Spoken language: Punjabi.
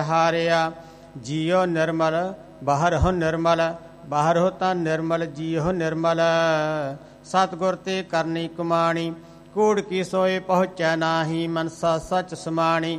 ਹਾਰਿਆ। ਜੀਉ ਨਿਰਮਲ ਬਾਹਰਹੁ ਨਿਰਮਲ, ਬਾਹਰਹੁ ਤਾਂ ਨਿਰਮਲ ਜੀਉ ਨਿਰਮਲ। ਸਤਿਗੁਰ ਤੇ ਕਰਨੀ ਕੁਮਾਣੀ, ਕੂੜ ਕੀ ਸੋਏ ਪਹੁੰਚੈ ਨਾਹੀ, ਮਨਸਾ ਸਚ ਸਮਾਣੀ।